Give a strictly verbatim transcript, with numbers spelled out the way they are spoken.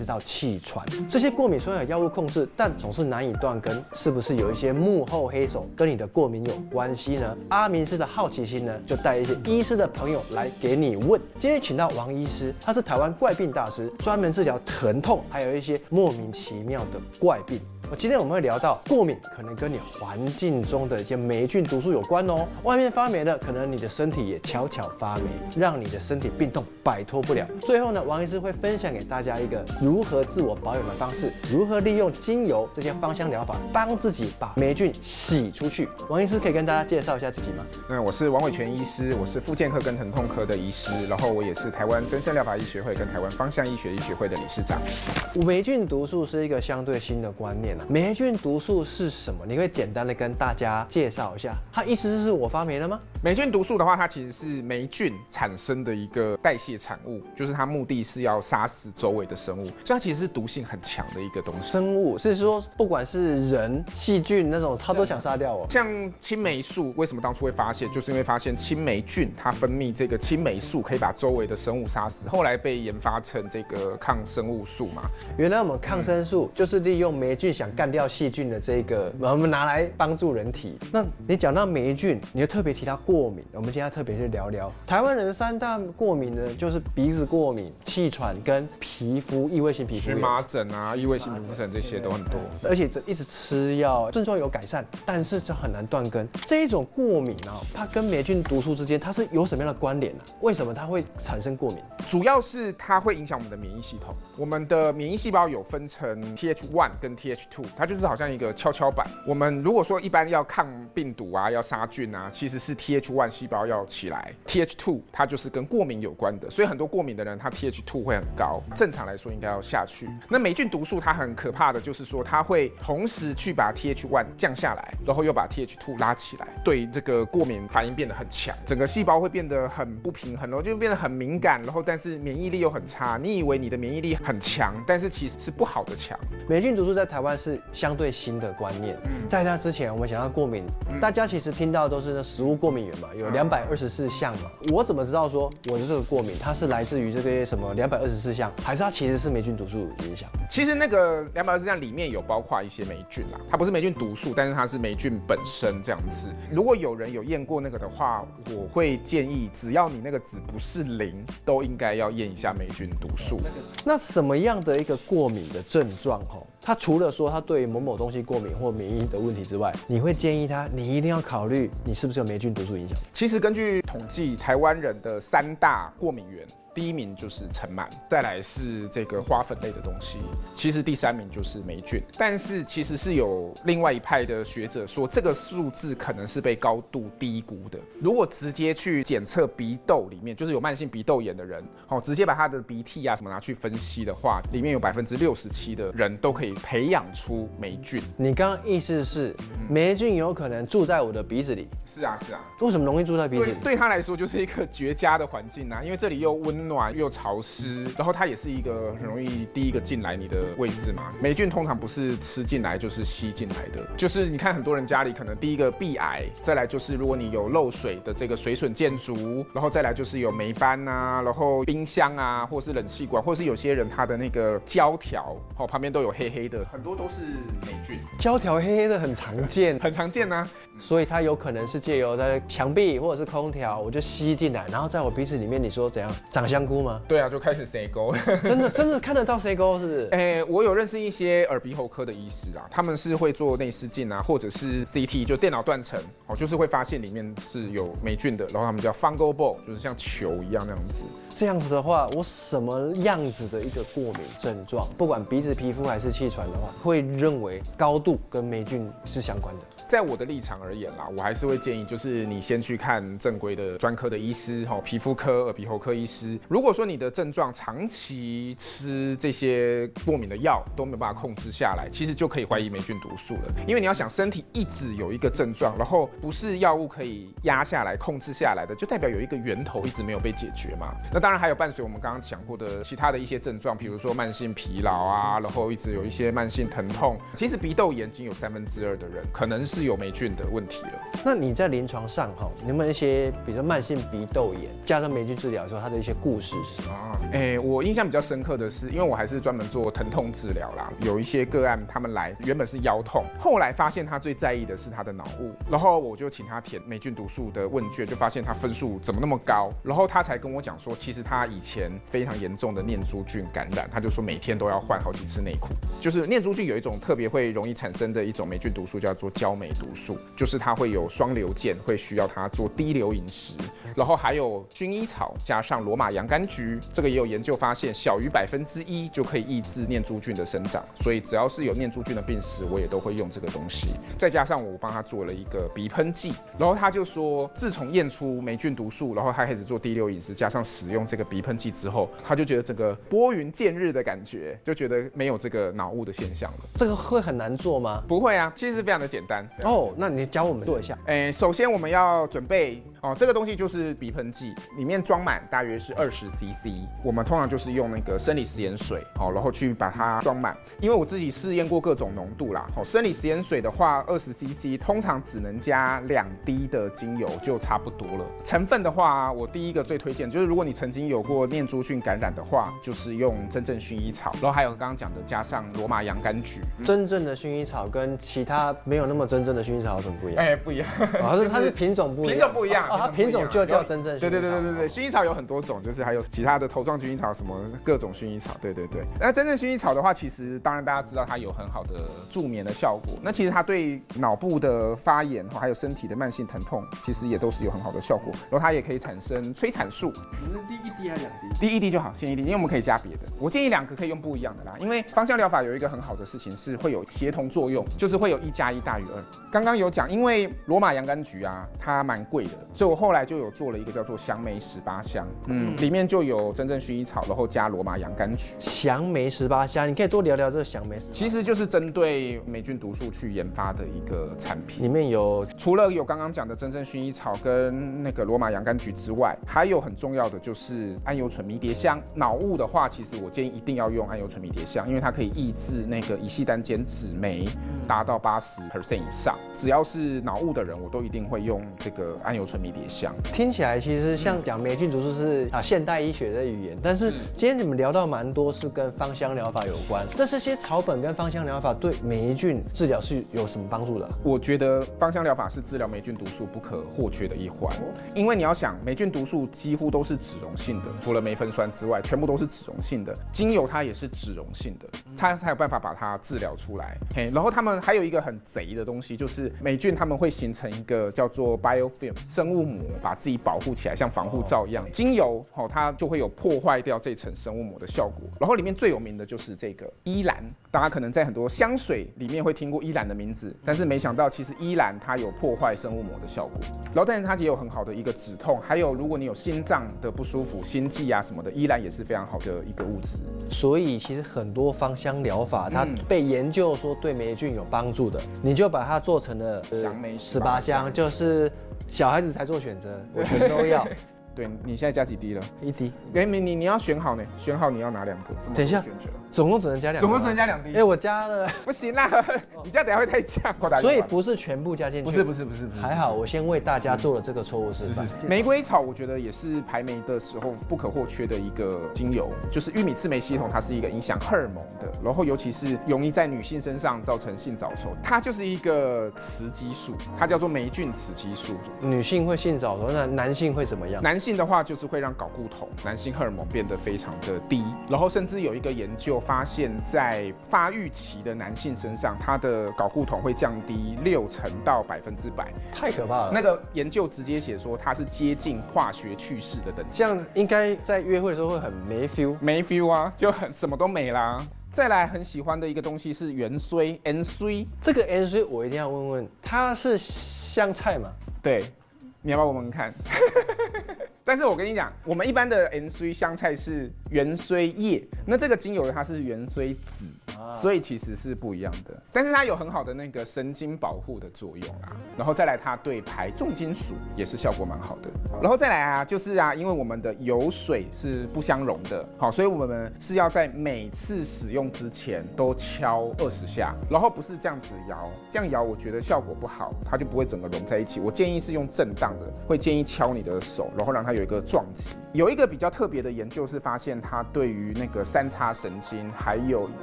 直到气喘。这些过敏虽然有药物控制，但总是难以断根，是不是有一些幕后黑手跟你的过敏有关系呢？阿明师的好奇心呢，就带一些医师的朋友来给你问。今天请到王医师，他是台湾怪病大师，专门治疗疼痛，还有一些莫名其妙的怪病。今天我们会聊到过敏可能跟你环境中的一些霉菌毒素有关哦。外面发霉了，可能你的身体也悄悄发霉，让你的身体病痛摆脱不了。最后呢，王医师会分享给大家一个如何自我保养的方式，如何利用精油这些芳香疗法帮自己把霉菌洗出去。王医师可以跟大家介绍一下自己吗？ 嗯，我是王伟全医师，我是复健科跟疼痛科的医师，然后我也是台湾增生疗法医学会跟台湾芳香医学医学会的理事长。 霉菌毒素是一个相对新的观念啊。霉菌毒素是什么？你可以简单的跟大家介绍一下。它意思是我发霉了吗？ 霉菌毒素的话，它其实是霉菌产生的一个代谢产物，就是它目的是要杀死周围的生物，所以它其实是毒性很强的一个东西。 生物是说，不管是人、细菌那种，它都想杀掉哦。 像青霉素，为什么当初会发现，就是因为发现青霉菌它分泌这个青霉素可以把周围的生物杀死，后来被研发成这个抗生物素嘛。 原来我们抗生素就是利用霉菌想干掉细菌的这个，我们拿来帮助人体。那你讲到霉菌，你就特别提到过敏。我们今天要特别去聊聊台湾人三大过敏呢，就是鼻子过敏、气喘跟皮肤异位性皮肤炎、 荨麻疹啊、异位性皮肤疹这些都很多。 而且这一直吃药，症状有改善，但是就很难断根。这一种过敏啊，它跟霉菌毒素之间它是有什么样的关联呢、啊？为什么它会产生过敏？ 主要是它会影响我们的免疫系统。我们的免疫细胞有分成 T H 一 跟 T H 二，它就是好像一个跷跷板。我们如果说一般要抗病毒啊、要杀菌啊，其实是 T H 一 细胞要起来 ，T H 二 它就是跟过敏有关的，所以很多过敏的人他 T H 二 会很高，正常来说应该要下去。那霉菌毒素它很可怕的就是说，它会同时去把 T H 一 降下来，然后又把 T H 二 拉起来，对这个过敏反应变得很强，整个细胞会变得很不平衡，然后就变得很敏感，然后但是免疫力又很差。你以为你的免疫力很强，但是其实是不好的强。 霉菌毒素在台湾是相对新的观念，嗯、在那之前我们想要过敏，嗯、大家其实听到都是那食物过敏源嘛，有两百二十四项嘛。我怎么知道说我的这个过敏它是来自于这个什么两百二十四项，还是它其实是霉菌毒素影响？ 其实那个两百二十四项里面有包括一些霉菌啦，它不是霉菌毒素，但是它是霉菌本身这样子。如果有人有验过那个的话，我会建议只要你那个值不是零，都应该要验一下霉菌毒素。 那什么样的一个过敏的症状吼？他除了说他对某某东西过敏或免疫的问题之外，你会建议他，你一定要考虑你是不是有霉菌毒素影响？ 其实根据统计，台湾人的三大过敏源。第一名就是尘螨，再来是这个花粉类的东西，其实第三名就是霉菌。但是其实是有另外一派的学者说，这个数字可能是被高度低估的。如果直接去检测鼻窦里面，就是有慢性鼻窦炎的人，好，直接把他的鼻涕啊什么拿去分析的话，里面有百分之六十七的人都可以培养出霉菌。 你刚刚意思是霉菌有可能住在我的鼻子里？ 是啊，是啊。 为什么容易住在鼻子里？ 对，对他来说就是一个绝佳的环境啊，因为这里又温暖又潮湿，然后它也是一个很容易第一个进来你的位置嘛。霉菌通常不是吃进来就是吸进来的，就是你看很多人家里可能第一个壁癌，再来就是如果你有漏水的这个水损建筑，然后再来就是有霉斑啊，然后冰箱啊，或是冷气管，或是有些人他的那个胶条，哦旁边都有黑黑的，很多都是霉菌。 胶条黑黑的很常见， 很常见啊， 所以它有可能是借由在墙壁或者是空调，我就吸进来，然后在我鼻子里面，你说怎样长香菇吗？ 对啊，就开始塞沟。 真的真的看得到塞沟是不是？ 哎、欸，我有认识一些耳鼻喉科的医师啊，他们是会做内视镜啊，或者是 C T， 就电脑断层，哦，就是会发现里面是有霉菌的，然后他们叫 fungal ball， 就是像球一样那样子。 这样子的话，我什么样子的一个过敏症状，不管鼻子、皮肤还是气喘的话，会认为高度跟霉菌是相关的？ 在我的立场而言啦，我还是会建议，就是你先去看正规的专科的医师，哈，皮肤科、耳鼻喉科医师。如果说你的症状长期吃这些过敏的药都没有办法控制下来，其实就可以怀疑霉菌毒素了。因为你要想，身体一直有一个症状，然后不是药物可以压下来、控制下来的，就代表有一个源头一直没有被解决嘛。那当然还有伴随我们刚刚讲过的其他的一些症状，比如说慢性疲劳啊，然后一直有一些慢性疼痛。其实鼻窦炎已经有三分之二的人可能是有霉菌的问题了。 那你在临床上哈，有没有一些比如说慢性鼻窦炎加上霉菌治疗的时候，它的一些故事是什么？ 啊，哎、欸，我印象比较深刻的是，因为我还是专门做疼痛治疗啦，有一些个案他们来原本是腰痛，后来发现他最在意的是他的脑雾，然后我就请他填霉菌毒素的问卷，就发现他分数怎么那么高，然后他才跟我讲说，其实他以前非常严重的念珠菌感染，他就说每天都要换好几次内裤。就是念珠菌有一种特别会容易产生的一种霉菌毒素，叫做焦霉毒素，就是它会有双硫键，会需要它做低硫饮食，然后还有薰衣草加上罗马洋甘菊，这个也有研究发现，小于百分之一就可以抑制念珠菌的生长，所以只要是有念珠菌的病史，我也都会用这个东西。再加上我帮他做了一个鼻喷剂，然后他就说，自从验出霉菌毒素，然后他开始做低硫饮食，加上使用这个鼻喷剂之后，他就觉得这个拨云见日的感觉，就觉得没有这个脑雾的现象了。 这个会很难做吗？ 不会啊，其实非常的简单。 哦，那你教我们做一下。 诶，首先我们要准备哦，这个东西就是鼻喷剂，里面装满大约是二十 C C， 我们通常就是用那个生理食盐水，好，然后去把它装满。因为我自己试验过各种浓度啦，好，生理食盐水的话，二十 C C 通常只能加两滴的精油就差不多了。成分的话，我第一个最推荐就是，如果你曾经有过念珠菌感染的话，就是用真正薰衣草，然后还有刚刚讲的加上罗马洋甘菊。 真正的薰衣草跟其他没有那么真正的薰衣草有什么不一样？ 哎、欸，不一样， 哦、它是它是品种不一样， 品种不一样， 哦，它品种就叫真正薰衣草。 对对对对对对，薰衣草有很多种，就是还有其他的头状薰衣草，什么各种薰衣草，对对对。那真正薰衣草的话，其实当然大家知道它有很好的助眠的效果，那其实它对脑部的发炎还有身体的慢性疼痛，其实也都是有很好的效果。然后它也可以产生催产素。 你是滴一滴还是两滴？ 滴一滴就好，先一滴，因为我们可以加别的。我建议两个可以用不一样的啦，因为芳香疗法有一个很好的事情是会有协同作用，就是会有一加一大于二。刚刚有讲，因为罗马洋甘菊啊，它蛮贵的，所以我后来就有做了一个叫做祥梅十八香，嗯，里面就有真正薰衣草，然后加罗马洋甘菊。 祥梅十八香，你可以多聊聊这个祥梅。 其实就是针对霉菌毒素去研发的一个产品， 里面有除了有刚刚讲的真正薰衣草跟那个罗马洋甘菊之外，还有很重要的就是桉油醇迷迭香。脑雾的话，其实我建议一定要用桉油醇迷迭香，因为它可以抑制那个乙烯单碱酯酶达到八十 percent 以上。只要是脑雾的人，我都一定会用这个桉油醇迷迭香。 听起来其实像讲霉菌毒素是啊现代医学的语言，但是今天你们聊到蛮多是跟芳香疗法有关。这这些草本跟芳香疗法对霉菌治疗是有什么帮助的？ 我觉得芳香疗法是治疗霉菌毒素不可或缺的一环，因为你要想，霉菌毒素几乎都是脂溶性的，除了梅酚酸之外，全部都是脂溶性的。精油它也是脂溶性的，它才有办法把它治疗出来。嘿，然后他们还有一个很贼的东西，就是霉菌他们会形成一个叫做 biofilm 生物膜，把自己保护起来，像防护罩一样。精油哦，它就会有破坏掉这层生物膜的效果。然后里面最有名的就是这个依兰，大家可能在很多香水里面会听过依兰的名字，但是没想到其实依兰它有破坏生物膜的效果。然后但是它也有很好的一个止痛，还有如果你有心脏的不舒服、心悸啊什么的，依兰也是非常好的一个物质。 所以其实很多芳香疗法，它被研究说对霉菌有帮助的，你就把它做成了祥梅十八香，就是小孩子才做选择，我全都要。 对，你现在加几滴了？ 一滴。 哎，你你你要选好呢，选好你要拿两个。 等一下，总共只能加两滴。 总共只能加两滴。 哎，我加了。 不行啦，你这样等下会太呛。 所以不是全部加进去。 不是不是不是不是。 还好，我先为大家做了这个错误示范。 玫瑰草我觉得也是排霉的时候不可或缺的一个精油，就是玉米刺酶系统，它是一个影响荷尔蒙的，然后尤其是容易在女性身上造成性早熟，它就是一个雌激素，它叫做霉菌雌激素。 女性会性早熟，那男性会怎么样？ 男性的话就是会让睾固酮、男性荷尔蒙变得非常的低，然后甚至有一个研究发现，在发育期的男性身上，他的睾固酮会降低六成到百分之百， 太可怕了。 那个研究直接写说它是接近化学去世的等级， 这样应该在约会的时候会很没 feel， 没 feel 啊，就很什么都没啦。再来很喜欢的一个东西是芫荽 ，N 荽。 这个 N 荽我一定要问问，它是香菜吗？ 对，你要不要闻闻看？但是我跟你讲，我们一般的 N 荽香菜是芫荽叶，那这个精油它是芫荽籽，啊、所以其实是不一样的。但是它有很好的那个神经保护的作用啦，然后再来它对排重金属也是效果蛮好的。然后再来啊，就是啊，因为我们的油水是不相容的，好，所以我们是要在每次使用之前都敲二十下，然后不是这样子摇，这样摇我觉得效果不好，它就不会整个融在一起。我建议是用震荡的，会建议敲你的手，然后让它有一个撞击。有一个比较特别的研究是发现它对于那个三叉神经还有